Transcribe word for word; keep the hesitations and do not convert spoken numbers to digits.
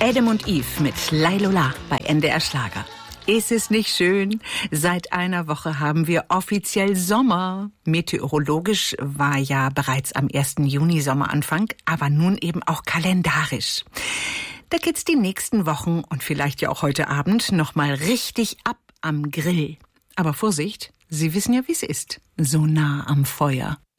Adam und Eve mit Lailola bei N D R Schlager. Ist es nicht schön? Seit einer Woche haben wir offiziell Sommer. Meteorologisch war ja bereits am ersten Juni Sommeranfang, aber nun eben auch kalendarisch. Da geht's die nächsten Wochen und vielleicht ja auch heute Abend noch mal richtig ab am Grill. Aber Vorsicht, Sie wissen ja, wie es ist. So nah am Feuer.